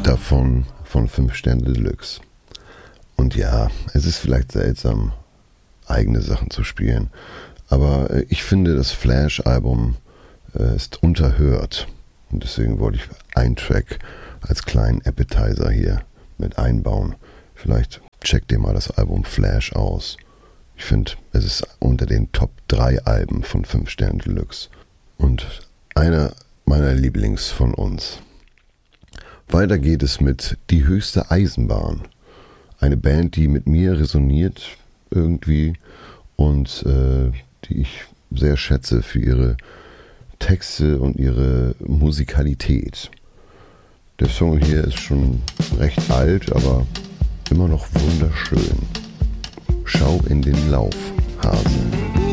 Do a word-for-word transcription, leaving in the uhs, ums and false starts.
Davon von fünf Sterne Deluxe. Und ja, es ist vielleicht seltsam, eigene Sachen zu spielen, aber ich finde, das Flash-Album äh, ist unterhört. Und deswegen wollte ich einen Track als kleinen Appetizer hier mit einbauen. Vielleicht checkt ihr mal das Album Flash aus. Ich finde, es ist unter den Top drei Alben von fünf Sterne Deluxe. Und einer meiner Lieblings von uns. Weiter geht es mit Die höchste Eisenbahn. Eine Band, die mit mir resoniert irgendwie und äh, die ich sehr schätze für ihre Texte und ihre Musikalität. Der Song hier ist schon recht alt, aber immer noch wunderschön. Schau in den Lauf, Hase.